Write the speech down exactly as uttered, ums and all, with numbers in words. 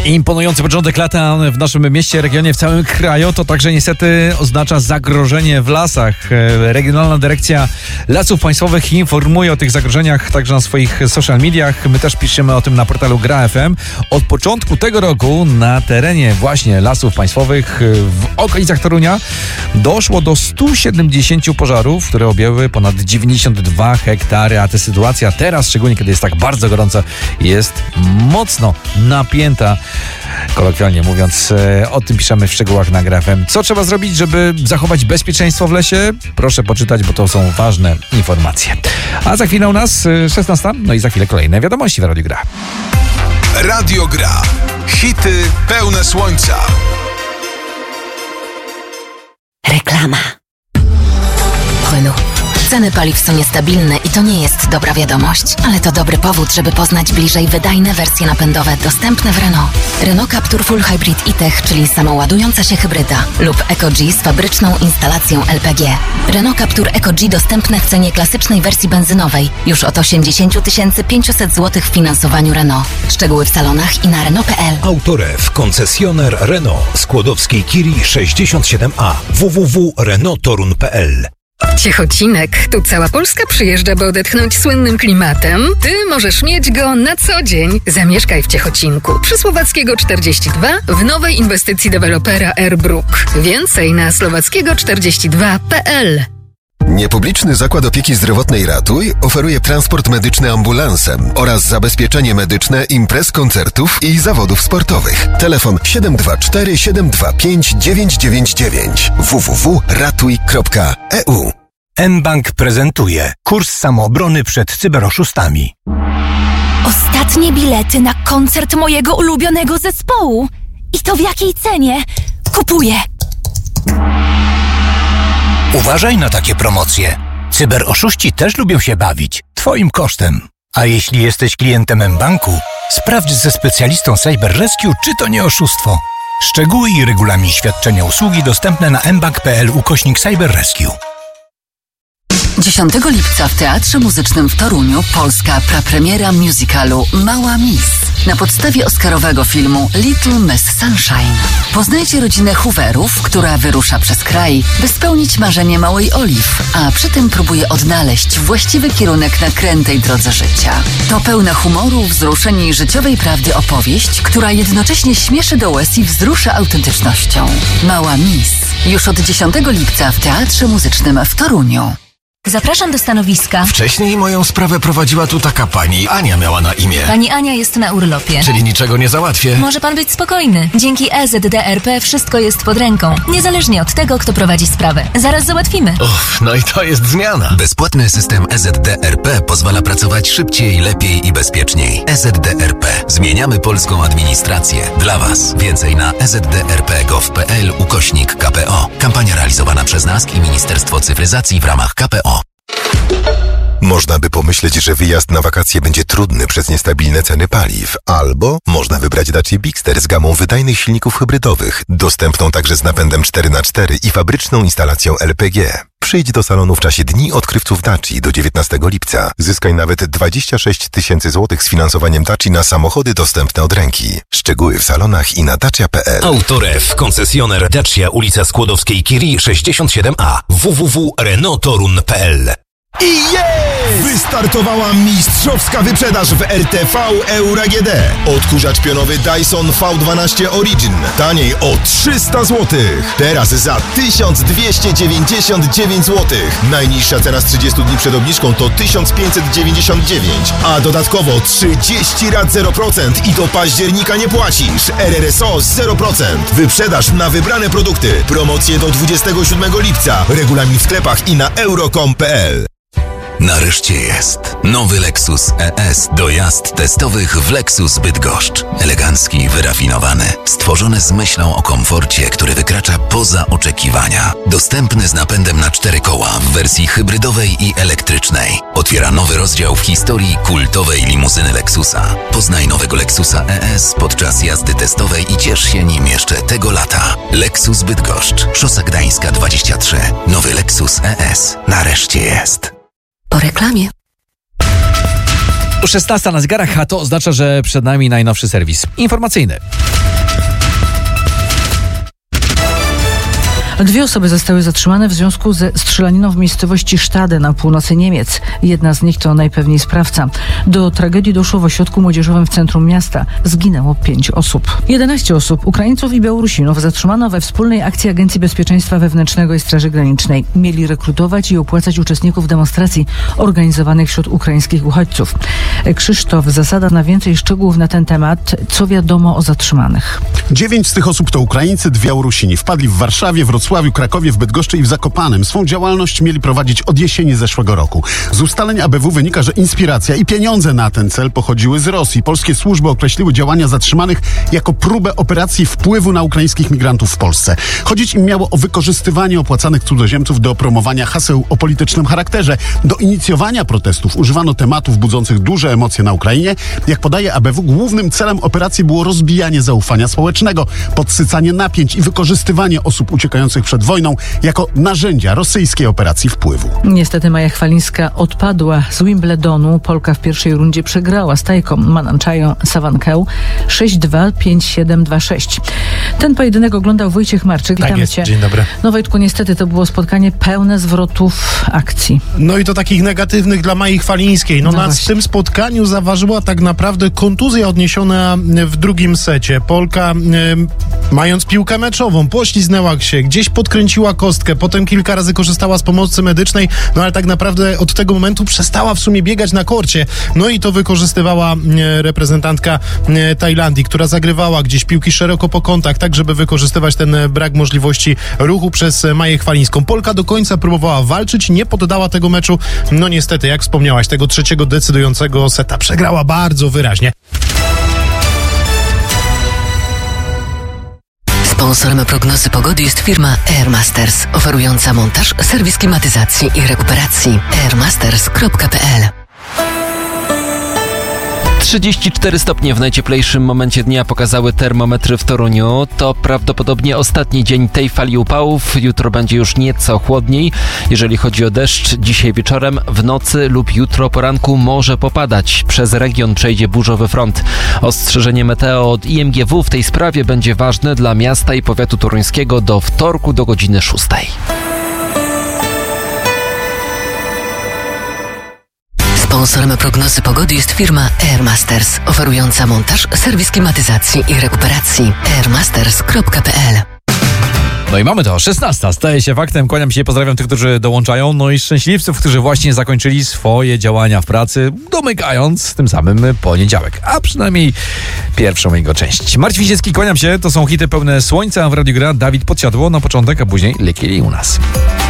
Imponujący początek lata w naszym mieście, regionie, w całym kraju to także niestety oznacza zagrożenie w lasach. Regionalna Dyrekcja Lasów Państwowych informuje o tych zagrożeniach także na swoich social mediach. My też piszemy o tym na portalu Gra F M. Od początku tego roku na terenie właśnie Lasów Państwowych w okolicach Torunia doszło do stu siedemdziesięciu pożarów, które objęły ponad dziewięćdziesiąt dwa hektary, a ta sytuacja teraz, szczególnie kiedy jest tak bardzo gorąco, jest mocno napięta. Kolokwialnie mówiąc, o tym piszemy w szczegółach na Gra F M. Co trzeba zrobić, żeby zachować bezpieczeństwo w lesie? Proszę poczytać, bo to są ważne informacje. A za chwilę u nas szesnasta, no i za chwilę kolejne wiadomości w Radiu Gra. Radio Gra. Hity pełne słońca. Reklama. Renault. Ceny paliw są niestabilne i to nie jest dobra wiadomość, ale to dobry powód, żeby poznać bliżej wydajne wersje napędowe dostępne w Renault. Renault Captur Full Hybrid e-Tech, czyli samoładująca się hybryda, lub EcoG z fabryczną instalacją L P G. Renault Captur EcoG dostępne w cenie klasycznej wersji benzynowej już od osiemdziesiąt tysięcy pięćset złotych w finansowaniu Renault. Szczegóły w salonach i na Renault kropka p l. Autorew, koncesjoner Renault, Skłodowskiej Kiri sześćdziesiąt siedem A, w w w kropka renault torun kropka p l. Ciechocinek. Tu cała Polska przyjeżdża, by odetchnąć słynnym klimatem. Ty możesz mieć go na co dzień. Zamieszkaj w Ciechocinku przy Słowackiego czterdzieści dwa w nowej inwestycji dewelopera AirBrook. Więcej na słowackiego czterdzieści dwa kropka p l. Niepubliczny Zakład Opieki Zdrowotnej Ratuj oferuje transport medyczny ambulansem oraz zabezpieczenie medyczne imprez, koncertów i zawodów sportowych. Telefon siedem dwa cztery siedem dwa pięć dziewięć dziewięć dziewięć w w w kropka ratuj kropka e u. mBank prezentuje kurs samoobrony przed cyberoszustami. Ostatnie bilety na koncert mojego ulubionego zespołu. I to w jakiej cenie? Kupuję. Uważaj na takie promocje. Cyberoszuści też lubią się bawić. Twoim kosztem. A jeśli jesteś klientem mBanku, sprawdź ze specjalistą Cyber Rescue, czy to nie oszustwo. Szczegóły i regulamin świadczenia usługi dostępne na mbank kropka p l ukośnik Cyber Rescue. dziesiątego lipca w Teatrze Muzycznym w Toruniu polska prapremiera musicalu Mała Miss na podstawie oscarowego filmu Little Miss Sunshine. Poznajcie rodzinę Hooverów, która wyrusza przez kraj, by spełnić marzenie małej Olive, a przy tym próbuje odnaleźć właściwy kierunek na krętej drodze życia. To pełna humoru, wzruszeń i życiowej prawdy opowieść, która jednocześnie śmieszy do łez i wzrusza autentycznością. Mała Miss. Już od dziesiątego lipca w Teatrze Muzycznym w Toruniu. Zapraszam do stanowiska. Wcześniej moją sprawę prowadziła tu taka pani. Ania miała na imię. Pani Ania jest na urlopie. Czyli niczego nie załatwię. Może pan być spokojny. Dzięki E Z D R P wszystko jest pod ręką. Niezależnie od tego, kto prowadzi sprawę. Zaraz załatwimy. Uff, no i to jest zmiana. Bezpłatny system E Z D R P pozwala pracować szybciej, lepiej i bezpieczniej. E Z D R P. Zmieniamy polską administrację. Dla Was. Więcej na e z d r p kropka gov kropka p l ukośnik k p o. Kampania realizowana przez N A S K i Ministerstwo Cyfryzacji w ramach K P O. Można by pomyśleć, że wyjazd na wakacje będzie trudny przez niestabilne ceny paliw, albo można wybrać Dacia Bigster z gamą wydajnych silników hybrydowych, dostępną także z napędem cztery na cztery i fabryczną instalacją L P G. Przyjdź do salonu w czasie Dni Odkrywców Daci do dziewiętnastego lipca. Zyskaj nawet dwadzieścia sześć tysięcy złotych z finansowaniem Daci na samochody dostępne od ręki. Szczegóły w salonach i na dacia kropka p l. Autorew, koncesjoner Dacia, ulica Skłodowskiej Kiri sześćdziesiąt siedem A, w w w kropka renault torun kropka p l. I jest! Wystartowała mistrzowska wyprzedaż w R T V Euro G D. Odkurzacz pionowy Dyson V dwanaście Origin. Taniej o trzysta złotych. Teraz za tysiąc dwieście dziewięćdziesiąt dziewięć złotych. Najniższa cena z trzydziestu dni przed obniżką to tysiąc pięćset dziewięćdziesiąt dziewięć. A dodatkowo trzydzieści rat zero procent i do października nie płacisz. R R S O zero procent. Wyprzedaż na wybrane produkty. Promocje do dwudziestego siódmego lipca. Regulamin w sklepach i na euro kropka com kropka p l. Nareszcie jest nowy Lexus E S do jazd testowych w Lexus Bydgoszcz. Elegancki i wyrafinowany, stworzony z myślą o komforcie, który wykracza poza oczekiwania. Dostępny z napędem na cztery koła w wersji hybrydowej i elektrycznej. Otwiera nowy rozdział w historii kultowej limuzyny Lexusa. Poznaj nowego Lexusa E S podczas jazdy testowej i ciesz się nim jeszcze tego lata. Lexus Bydgoszcz, Szosa Gdańska dwadzieścia trzy. Nowy Lexus E S nareszcie jest. Po reklamie. szesnasta na zegarach, a to oznacza, że przed nami najnowszy serwis informacyjny. Dwie osoby zostały zatrzymane w związku ze strzelaniną w miejscowości Stade na północy Niemiec. Jedna z nich to najpewniej sprawca. Do tragedii doszło w ośrodku młodzieżowym w centrum miasta. Zginęło pięć osób. jedenaście osób, Ukraińców i Białorusinów, zatrzymano we wspólnej akcji Agencji Bezpieczeństwa Wewnętrznego i Straży Granicznej. Mieli rekrutować i opłacać uczestników demonstracji organizowanych wśród ukraińskich uchodźców. Krzysztof Zasada na więcej szczegółów na ten temat. Co wiadomo o zatrzymanych? Dziewięć z tych osób to Ukraińcy, dwie Białorusini. Wpadli w Warszawie, Wrocławiu, Krakowie, w Bydgoszczy i w Zakopanem. Swą działalność mieli prowadzić od jesieni zeszłego roku. Z ustaleń A B W wynika, że inspiracja i pieniądze na ten cel pochodziły z Rosji. Polskie służby określiły działania zatrzymanych jako próbę operacji wpływu na ukraińskich migrantów w Polsce. Chodzić im miało o wykorzystywanie opłacanych cudzoziemców do promowania haseł o politycznym charakterze. Do inicjowania protestów używano tematów budzących duże emocje na Ukrainie. Jak podaje A B W, głównym celem operacji było rozbijanie zaufania społecznego, podsycanie napięć i wykorzystywanie osób uciekających przed wojną jako narzędzia rosyjskiej operacji wpływu. Niestety Maja Chwalińska odpadła z Wimbledonu. Polka w pierwszej rundzie przegrała z Tajką Mananczają Sawankę sześć dwa, pięć siedem, dwa sześć. Ten pojedynek oglądał Wojciech Marczyk. Tak Witamy jest. Cię. Dzień dobry. No Wojtku, niestety to było spotkanie pełne zwrotów akcji. No i to takich negatywnych dla Mai Chwalińskiej. No, No na właśnie. tym spotkaniu zaważyła tak naprawdę kontuzja odniesiona w drugim secie. Polka, e, mając piłkę meczową, pośliznęła się, gdzieś podkręciła kostkę, potem kilka razy korzystała z pomocy medycznej, no ale tak naprawdę od tego momentu przestała w sumie biegać na korcie. No i to wykorzystywała e, reprezentantka e, Tajlandii, która zagrywała gdzieś piłki szeroko po kątach, tak żeby wykorzystywać ten e, brak możliwości ruchu przez e, Maję Chwalińską. Polka do końca próbowała walczyć, nie poddała tego meczu. No niestety, jak wspomniałaś, tego trzeciego decydującego seta przegrała bardzo wyraźnie. Sponsorem prognozy pogody jest firma Airmasters, oferująca montaż, serwis klimatyzacji i rekuperacji. airmasters kropka p l. trzydzieści cztery stopnie w najcieplejszym momencie dnia pokazały termometry w Toruniu. To prawdopodobnie ostatni dzień tej fali upałów. Jutro będzie już nieco chłodniej. Jeżeli chodzi o deszcz, dzisiaj wieczorem, w nocy lub jutro poranku może popadać. Przez region przejdzie burzowy front. Ostrzeżenie meteo od I M G W w tej sprawie będzie ważne dla miasta i powiatu toruńskiego do wtorku do godziny szóstej. Sponsorem prognozy pogody jest firma Airmasters, oferująca montaż, serwis klimatyzacji i rekuperacji. airmasters kropka p l. No i mamy to, szesnasta staje się faktem. Kłaniam się, pozdrawiam tych, którzy dołączają, no i szczęśliwców, którzy właśnie zakończyli swoje działania w pracy, domykając tym samym poniedziałek, a przynajmniej pierwszą jego część. Marcin Wisiecki, kłaniam się, to są hity pełne słońca w Radiu Gra. Dawid Podsiadło na początek, a później Lekili u nas.